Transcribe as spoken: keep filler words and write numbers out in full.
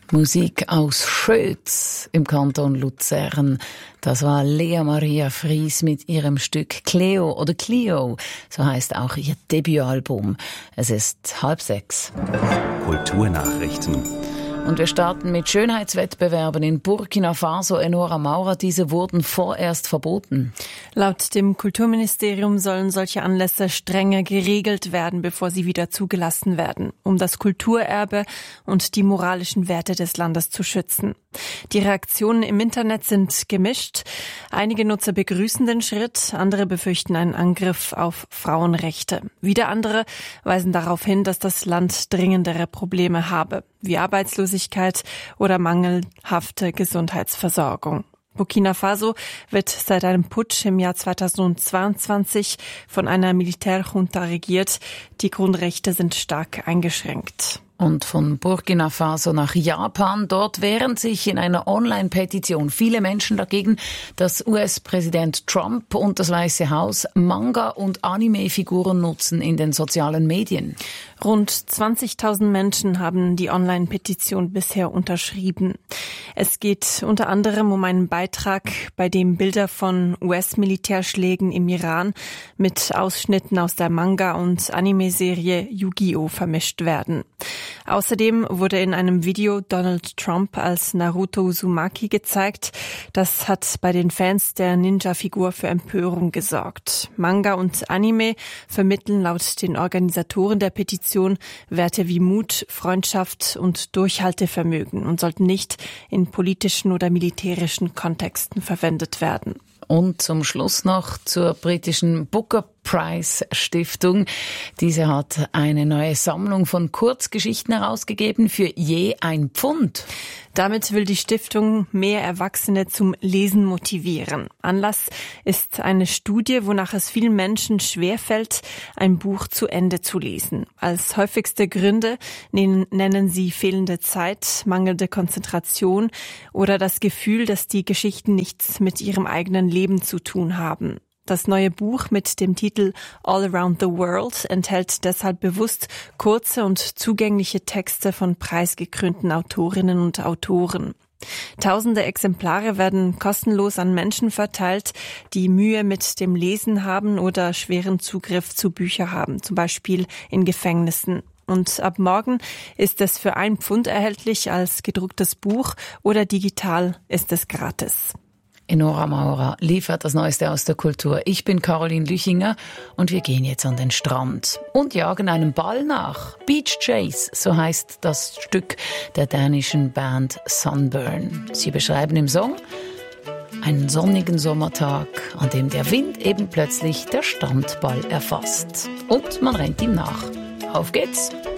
Musik aus Schötz im Kanton Luzern. Das war Lea Maria Fries mit ihrem Stück Cleo oder Clio. So heißt auch ihr Debütalbum. Es ist halb sechs. Kulturnachrichten. Und wir starten mit Schönheitswettbewerben in Burkina Faso. Enora Maurer, diese wurden vorerst verboten. Laut dem Kulturministerium sollen solche Anlässe strenger geregelt werden, bevor sie wieder zugelassen werden, um das Kulturerbe und die moralischen Werte des Landes zu schützen. Die Reaktionen im Internet sind gemischt. Einige Nutzer begrüßen den Schritt, andere befürchten einen Angriff auf Frauenrechte. Wieder andere weisen darauf hin, dass das Land dringendere Probleme habe, wie Arbeitslosigkeit oder mangelhafte Gesundheitsversorgung. Burkina Faso wird seit einem Putsch im Jahr zweitausendzweiundzwanzig von einer Militärjunta regiert. Die Grundrechte sind stark eingeschränkt. Und von Burkina Faso nach Japan. Dort wehren sich in einer Online-Petition viele Menschen dagegen, dass U S-Präsident Trump und das Weiße Haus Manga- und Anime-Figuren nutzen in den sozialen Medien. Rund zwanzigtausend Menschen haben die Online-Petition bisher unterschrieben. Es geht unter anderem um einen Beitrag, bei dem Bilder von U S-Militärschlägen im Iran mit Ausschnitten aus der Manga- und Anime-Serie Yu-Gi-Oh! Vermischt werden. Außerdem wurde in einem Video Donald Trump als Naruto Uzumaki gezeigt. Das hat bei den Fans der Ninja-Figur für Empörung gesorgt. Manga und Anime vermitteln laut den Organisatoren der Petition Werte wie Mut, Freundschaft und Durchhaltevermögen und sollten nicht in politischen oder militärischen Kontexten verwendet werden. Und zum Schluss noch zur britischen Booker Prize Stiftung. Diese hat eine neue Sammlung von Kurzgeschichten herausgegeben für je ein Pfund. Damit will die Stiftung mehr Erwachsene zum Lesen motivieren. Anlass ist eine Studie, wonach es vielen Menschen schwerfällt, ein Buch zu Ende zu lesen. Als häufigste Gründe nennen sie fehlende Zeit, mangelnde Konzentration oder das Gefühl, dass die Geschichten nichts mit ihrem eigenen Leben zu tun haben. Das neue Buch mit dem Titel All Around the World enthält deshalb bewusst kurze und zugängliche Texte von preisgekrönten Autorinnen und Autoren. Tausende Exemplare werden kostenlos an Menschen verteilt, die Mühe mit dem Lesen haben oder schweren Zugriff zu Büchern haben, zum Beispiel in Gefängnissen. Und ab morgen ist es für ein Pfund erhältlich als gedrucktes Buch oder digital ist es gratis. Enora Maurer liefert das Neueste aus der Kultur. Ich bin Caroline Lüchinger und wir gehen jetzt an den Strand und jagen einem Ball nach. Beach Chase, so heißt das Stück der dänischen Band Sunburn. Sie beschreiben im Song einen sonnigen Sommertag, an dem der Wind eben plötzlich der Strandball erfasst. Und man rennt ihm nach. Auf geht's!